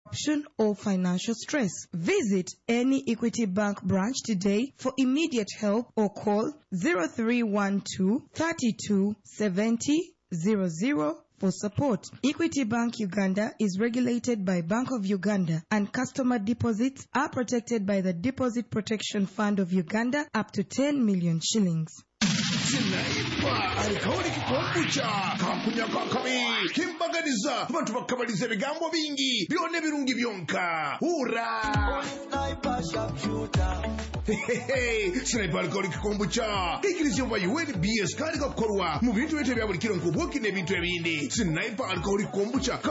disruption or financial stress. Visit any Equity Bank branch today for immediate help or call 0312 32 70 00 for support. Equity Bank Uganda is regulated by Bank of Uganda, and customer deposits are protected by the Deposit Protection Fund of Uganda up to 10 million shillings. Sinaipa alikauli kikombucha kampunya kakami kimbaganiza abantu bakabaliza ebigambo bingi byone birungi byonka hura Sinaipa alikauli kikombucha kikirizo ba UNBS kandi gakorwa mu bintu bete bya buli kiro nkubwoki ne bintu ebindi Sinaipa alikauli kikombucha